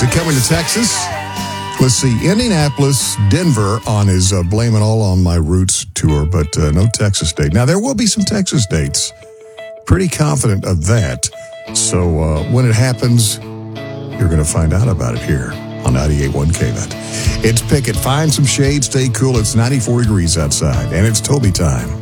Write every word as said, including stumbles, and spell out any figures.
Is it coming to Texas? Let's see, Indianapolis, Denver on his uh, Blame It All on My Roots tour, but uh, no Texas date. Now, there will be some Texas dates. Pretty confident of that. So uh, when it happens, you're going to find out about it here on ninety-eight point one K V E T. It's Pickett. Find some shade, stay cool. It's ninety-four degrees outside, and it's Toby time.